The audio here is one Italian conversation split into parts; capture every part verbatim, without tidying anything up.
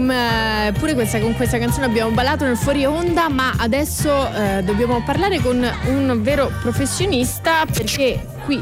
eh, pure questa, con questa canzone abbiamo ballato nel fuori onda, ma adesso eh, dobbiamo parlare con un vero professionista, perché qui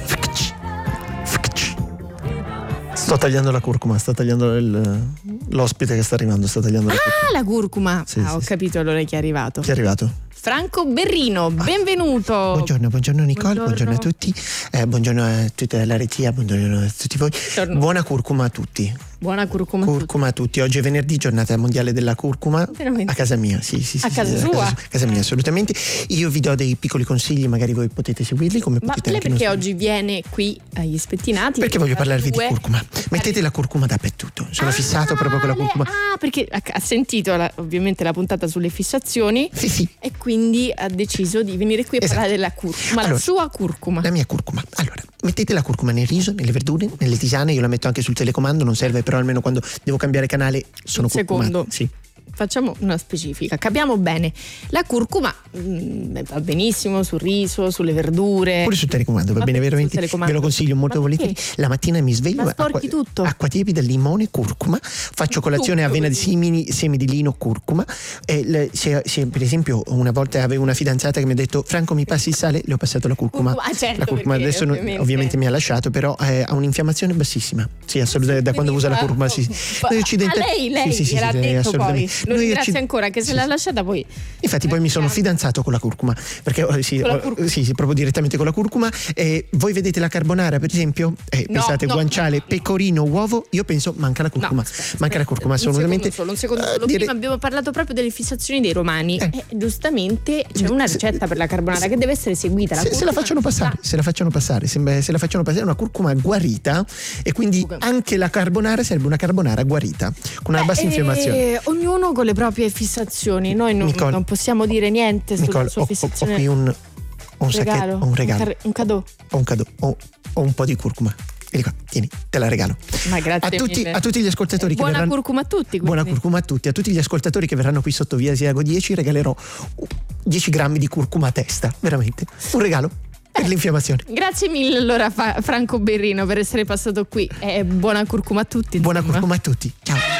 sto tagliando la curcuma, sto tagliando il, l'ospite che sta arrivando, sto tagliando la ah curcuma. la curcuma, sì, ah, sì, ho sì. capito allora chi è arrivato. Chi è arrivato? Franco Berrino, benvenuto. Buongiorno, buongiorno Nicole, buongiorno, Buongiorno. a tutti, eh, buongiorno a tutta la regia, buongiorno a tutti voi. Buongiorno. Buona curcuma a tutti. Buona curcuma. Curcuma a tutti. Oggi è venerdì, giornata mondiale della curcuma. Veramente? A casa mia, sì, sì, sì. A sì, casa sì, sua? A casa, casa mia, assolutamente. Io vi do dei piccoli consigli, magari voi potete seguirli, come Ma potete lei anche perché non oggi viene qui agli Spettinati? Perché voglio parlarvi di Due. curcuma. Mettete la curcuma dappertutto. Sono Ah, fissato proprio con la lei- curcuma. Ah, perché ha ha sentito la- ovviamente la puntata sulle fissazioni Sì, sì. e quindi ha deciso di venire qui a Esatto. parlare della curcuma, Allora, la sua curcuma. La mia curcuma. Allora, mettete la curcuma nel riso, nelle verdure, nelle tisane. Io la metto anche sul telecomando, non serve, però almeno quando devo cambiare canale sono Un curcumata. secondo. Sì. Facciamo una specifica, capiamo bene. La curcuma mm, va benissimo sul riso, sulle verdure. Pure sul telecomando, va Ma bene, perché sul veramente. telecomando? Ve lo consiglio molto Ma volentieri. perché? La mattina mi sveglio, Ma sporchi acqua, tutto. acqua tiepida, limone, curcuma. Faccio colazione, Tutto avena di così. simili, semi di lino, curcuma. E le- se, se, per esempio, una volta avevo una fidanzata che mi ha detto: Franco, mi passi il sale? Le ho passato la curcuma. Curcuma, ah, certo, la curcuma perché adesso non- ovviamente- ovviamente mi ha lasciato, però eh, ha un'infiammazione bassissima. Sì, assolutamente. Da quando usa la curcuma, sì. Ma- Noi occidentali- a lei, lei sì, sì, sì, gliel'ha sì, detto poi. assolutamente. Lo Noi ringrazio occi- ancora che se sì, l'ha sì. lasciata poi. Infatti poi mi sono fidanzato con la curcuma, perché eh, sì, Con la ho- curcuma. sì, sì, proprio direttamente con la curcuma. Eh, voi vedete la carbonara, per esempio? Eh, No, pensate no. guanciale, pecorino, uovo, io penso manca la curcuma. No, aspetta, manca la aspetta, curcuma, un assolutamente. secondo solo, un secondo Eh, solo. dire- Prima abbiamo parlato proprio delle fissazioni dei romani Eh. e giustamente c'è una Se- ricetta per la carbonara che deve essere seguita. La Se, se la curcuma- facciano passare, se la facciano passare, sembra- se la facciano passare è una curcuma guarita e quindi Ok. anche la carbonara sarebbe una carbonara guarita con una bassa Eh, infiammazione. ognuno con le proprie fissazioni. Noi non, Nicole- non possiamo dire niente sulla Nicole, sua ho, ho- ho fissazione. qui un, ho un regalo, sacchetto, ho un regalo, car- un cadeau. ho un cadeau, ho, ho un po' di curcuma. Vieni qua, tieni, te la regalo. Ma grazie A tutti, mille. a tutti gli ascoltatori che Buona verranno. curcuma a tutti. Quindi. Buona curcuma a tutti. A tutti gli ascoltatori che verranno qui sotto via Asiago dieci regalerò dieci grammi di curcuma a testa. Veramente. Un regalo per l'infiammazione. Grazie mille allora Fa- Franco Berrino per essere passato qui e buona curcuma a tutti. Buona insomma. curcuma a tutti. Ciao.